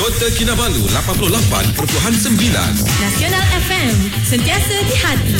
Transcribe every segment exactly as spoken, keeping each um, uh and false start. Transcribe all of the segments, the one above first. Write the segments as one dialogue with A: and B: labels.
A: Kota Kinabalu lapan puluh lapan perpuluhan sembilan.
B: Nasional F M, sentiasa di hati.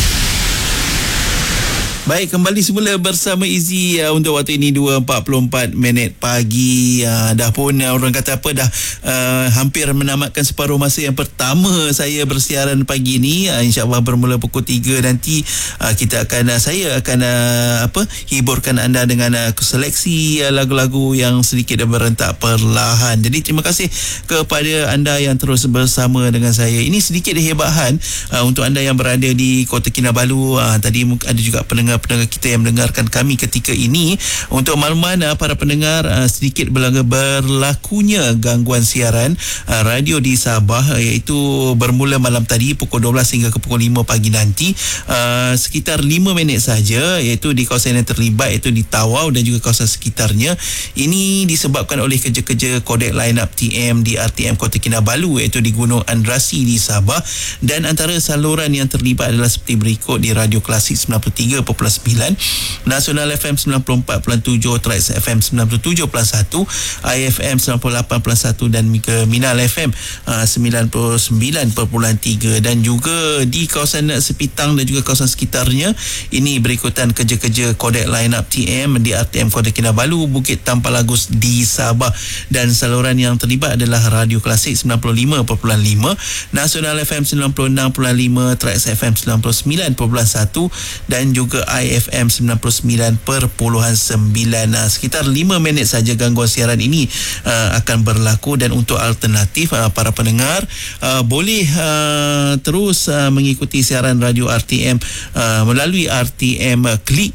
C: Baik, kembali semula bersama Izzy uh, untuk waktu ini dua empat puluh empat minit pagi. Uh, dah pun uh, orang kata apa dah uh, hampir menamatkan separuh masa yang pertama saya bersiaran pagi ini. Uh, InsyaAllah bermula pukul tiga nanti uh, kita akan uh, saya akan uh, apa hiburkan anda dengan uh, seleksi uh, lagu-lagu yang sedikit berentak perlahan. Jadi terima kasih kepada anda yang terus bersama dengan saya. Ini sedikit hebahan uh, untuk anda yang berada di Kota Kinabalu. Uh, tadi ada juga pendengar pendengar kita yang mendengarkan kami ketika ini. Untuk makluman uh, para pendengar, uh, sedikit berlakunya gangguan siaran uh, radio di Sabah, uh, iaitu bermula malam tadi pukul dua belas hingga ke pukul lima pagi nanti, uh, sekitar lima minit saja, iaitu di kawasan yang terlibat, iaitu di Tawau dan juga kawasan sekitarnya. Ini disebabkan oleh kerja-kerja kodek line up T M di R T M Kota Kinabalu, iaitu di Gunung Andrasi di Sabah. Dan antara saluran yang terlibat adalah seperti berikut: di Radio Klasik sembilan puluh tiga perpuluhan sembilan, Nasional F M sembilan puluh empat perpuluhan tujuh, Trax F M sembilan puluh tujuh perpuluhan satu, I F M sembilan puluh lapan perpuluhan satu dan Minal F M uh, sembilan puluh sembilan perpuluhan tiga. Dan juga di kawasan Sepitang dan juga kawasan sekitarnya, ini berikutan kerja-kerja kodek line up T M di R T M Kota Kinabalu, Bukit Tampalagus di Sabah. Dan saluran yang terlibat adalah Radio Klasik sembilan puluh lima perpuluhan lima, Nasional F M sembilan puluh enam perpuluhan lima, Trax F M sembilan puluh sembilan perpuluhan satu dan juga I F M sembilan puluh sembilan perpuluhan sembilan. Nah, sekitar lima minit saja gangguan siaran ini uh, akan berlaku. Dan untuk alternatif, uh, para pendengar uh, boleh uh, terus uh, mengikuti siaran radio R T M uh, melalui R T M uh, Klik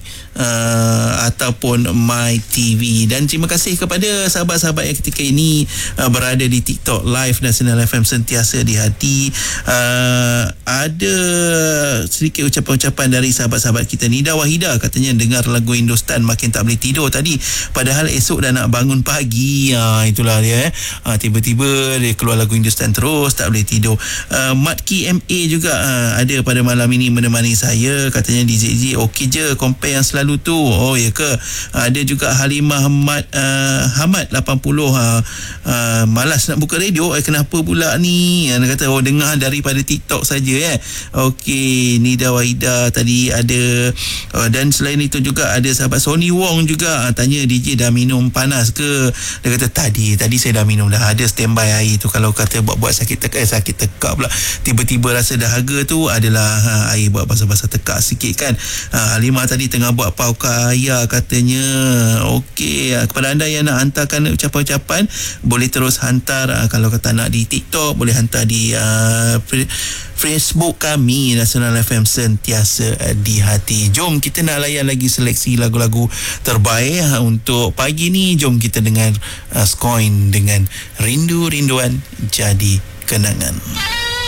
C: Uh, ataupun My T V. Dan terima kasih kepada sahabat-sahabat yang ketika ini uh, berada di TikTok Live Nasional F M sentiasa di hati. Uh, ada sedikit ucapan-ucapan dari sahabat-sahabat kita. Nida Wahida katanya dengar lagu Hindustan makin tak boleh tidur tadi, padahal esok dah nak bangun pagi. Uh, itulah dia eh. Uh, tiba-tiba dia keluar lagu Hindustan terus tak boleh tidur. uh, Matki M A juga uh, ada pada malam ini menemani saya. Katanya D J Z okey je compare yang selalu lalu tu. Oh ya ke? Ada juga Halimah Hamad uh, Hamad lapan puluh uh, uh, malas nak buka radio. Eh kenapa pula ni? Dia kata oh dengar daripada TikTok saja eh. Okey, Nida Wahida tadi ada. Uh, dan selain itu juga ada sahabat Sony Wong juga uh, tanya D J dah minum panas ke? Dia kata tadi tadi saya dah minum dah. Ada standby air tu, kalau kata buat-buat sakit tekak eh, sakit tekak pula. Tiba-tiba rasa dahaga tu adalah uh, air buat basah-basah tekak sikit kan. Uh, Halimah tadi tengah buat paukaya katanya. Okey, kepada anda yang nak hantarkan ucapan-ucapan, boleh terus hantar. Kalau kata nak di TikTok, boleh hantar di uh, Facebook kami Nasional F M sentiasa di hati. Jom kita nak layan lagi seleksi lagu-lagu terbaik untuk pagi ni. Jom kita dengar uh, Skoin dengan Rindu-Rinduan Jadi Kenangan.